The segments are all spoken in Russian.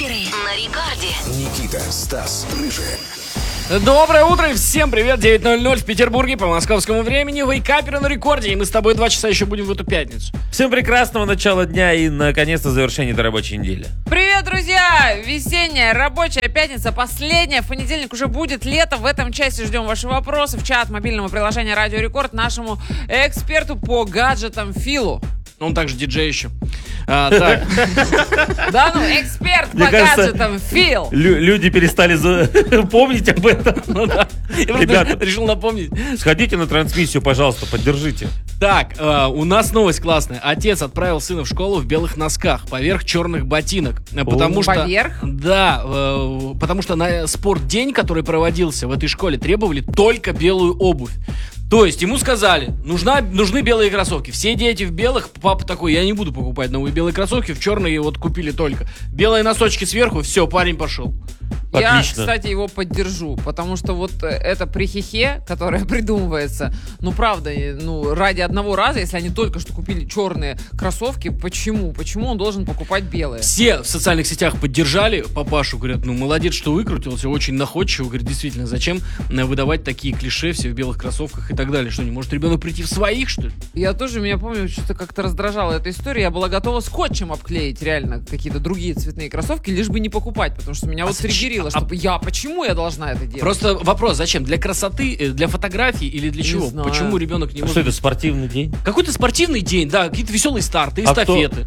Вейкаперы на рекорде. Никита, Стас, Рыжий. Доброе утро и всем привет. 9:00 в Петербурге по московскому времени. Вейкаперы на рекорде. И мы с тобой 2 часа еще будем в эту пятницу. Всем прекрасного начала дня и, наконец-то, завершения этой рабочей недели. Привет, друзья! Весенняя рабочая пятница, последняя. В понедельник уже будет лето. В этом часе ждем ваши вопросы в чат мобильного приложения Радио Рекорд нашему эксперту по гаджетам Филу. Он также диджей еще. Так. Да, ну, эксперт по Мне кажется, гаджетам Фил. Люди перестали помнить об этом. Ну да. Я Ребята. просто решил напомнить. Сходите на трансмиссию, пожалуйста, поддержите. Так, у нас новость классная. Отец отправил сына в школу в белых носках поверх черных ботинок. Потому что... Поверх? Да, потому что на спортдень, который проводился в этой школе, требовали только белую обувь. То есть ему сказали, нужны белые кроссовки. Все дети в белых. Папа такой, я не буду покупать новые белые кроссовки, в черные вот купили только. Белые носочки сверху, все, парень пошел. Я, Отлично. кстати, его поддержу, потому что вот это прихихе, которое придумывается, ну, правда, ну, ради одного раза, если они только что купили черные кроссовки, почему? Почему он должен покупать белые? Все в социальных сетях поддержали папашу, говорят, ну, молодец, что выкрутился, очень находчиво. Говорит, действительно, зачем выдавать такие клише, все в белых кроссовках и так далее? Что, не может ребенок прийти в своих, что ли? Я тоже, меня помню, что-то как-то раздражала эта история, я была готова скотчем обклеить реально какие-то другие цветные кроссовки, лишь бы не покупать, потому что меня вот триггерило, чтобы почему я должна это делать? Просто вопрос, зачем? Для красоты, для фотографий или для чего? знаю. Почему ребенок не А может... что это, спортивный день? Какой-то спортивный день, да, какие-то веселые старты, эстафеты.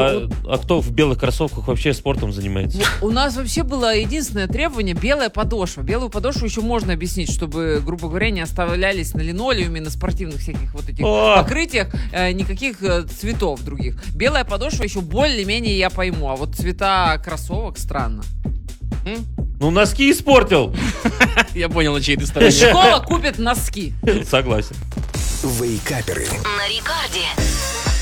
Кто в белых кроссовках вообще спортом занимается? У нас вообще было единственное требование — белая подошва. Белую подошву еще можно объяснить, чтобы, грубо говоря, не оставлялись на линолеуме, на спортивных всяких вот этих покрытиях никаких цветов других. Белая подошва еще более-менее я пойму, а вот цвета кроссовок странно. Ну, носки испортил. Я понял, на чьей ты стороне. Школа купит носки. Согласен. Вейкаперы. На рекорде.